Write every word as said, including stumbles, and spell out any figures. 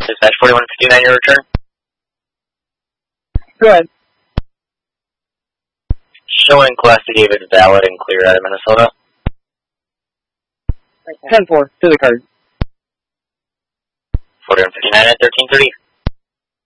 Dispatch forty-one fifty-nine, your return. Go ahead. Showing Class David valid and clear out of Minnesota. ten four, to the card. forty-one fifty-nine at thirteen thirty.